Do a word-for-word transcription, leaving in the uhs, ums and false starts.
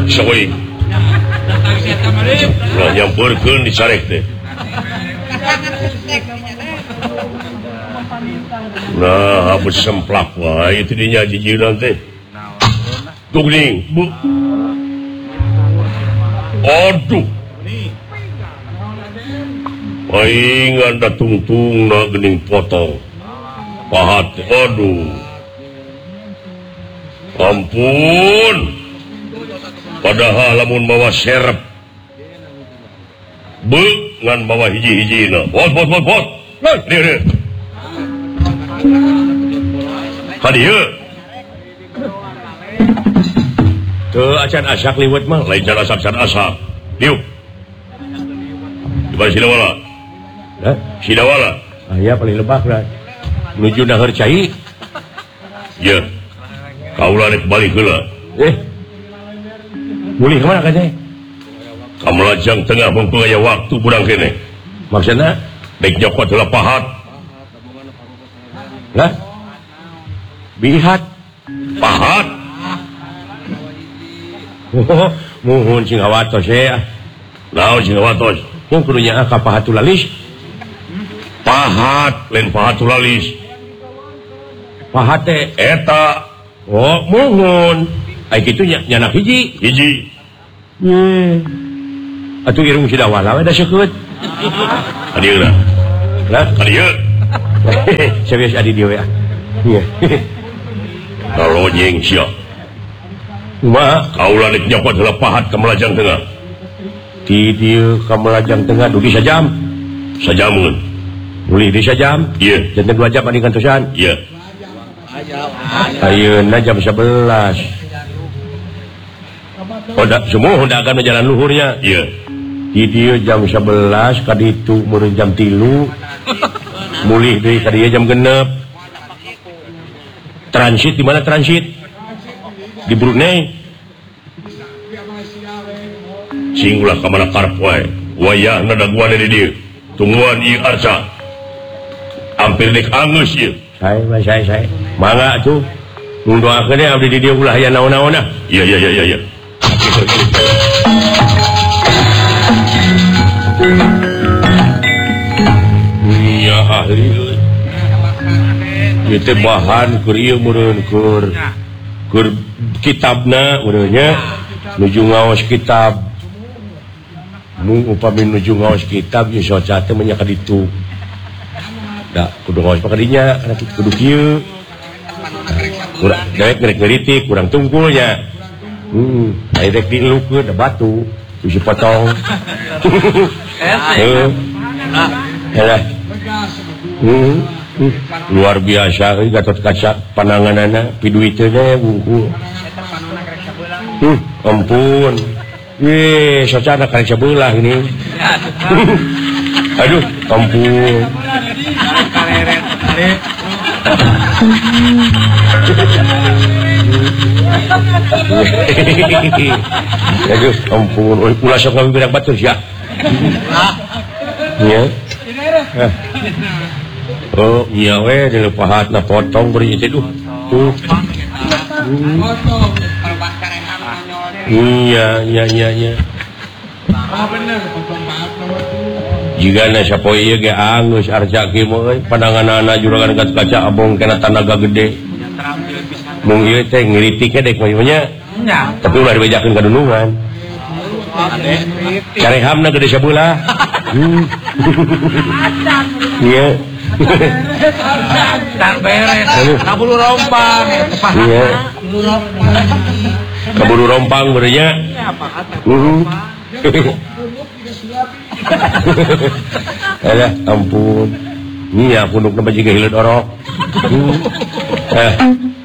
sawai ulah nyamperkeun dicarek teh nah habis semplak wae itu dinya jijiran teh tuh geuning bu aduh aing anda tungtung na geuning potong pahat aduh ampun padahal lamun bawa serep be ngan bawa hiji-hijina bot bot bot bot lihat lihat hadiah tuh acan asak liwat mah lain cara asak-asak asak yuk di bawah sidawala sidawala ayah paling lebak lah menuju nahar cai ya kaulah rek balik heula eh mulih kemana katanya Kamelajang tengah mempunyai waktu burang kene maksudnya dek nyokot heula pahat lah bihat pahat oh muhun cing awatos ya naon cing awatos yang kudunya ka pahatul lalis pahat lain pahatul lalis pahat teh eta oh muhun ai kitu nya nyanak hiji hiji ye atuh irung sidawala we da seukeut hadieu lah lah hadieu serius adi dia ya iya kalau nyeng sia kumaha kaulah dek nyokot heula pahat Kamelajang tengah di dieu Kamelajang tengah dudi sajam sajamun mulih di sajam iya janten dua jam adi kantosan iya ayeuna jam sebelas oh da semua dagang jalan luhurnya iya di dieu jam sebelas ka ditu meureun jam tilu mulih deui ka dieu jam genep transit di mana transit di Brunei sing ulah ka mana karep wae wayahna daguan di dieu tungguan ieu arca hampir dek angeus ieu saya saya saya mangga tuh ndoakeun deh abdi di dieu ulah aya naon-naon ah iya iya iya iya iya ahli ieu teh bahan keur ieu meureun keur keur kitabna meureun nya nuju ngaos kitab nu upami nuju ngaos kitab ieu soca teh nya ka ditu da kudu ngaos ka dinya kana kudu kieu kurang dewek ngerik-ngeritik kurang tungkulnya hmm dewek dilukeun da batu isi potong eh lah hmm luar biasa euy Gatot Kaca pananganana piduit teh bungkul hmm ampun ye socana karek sabelah ini aduh ampun aduh ampun ulah sok ngabirak batur sia ya oh iya we di pahatna potong beri itu duh tuh iya iya iya iya jika na sapoe ieu ge angeus arca kieu mah pandanganana juragan Gatot Kaca abong kena tanaga gede mung ieu teh ngiritik dek mah nya tapi ulah dibejakeun ka dunungan carehamna gede sabelah iya dan beres kaburu rompang iya kaburu rompang benernya alah ampun ini ya pundukna bajing hileud orok eh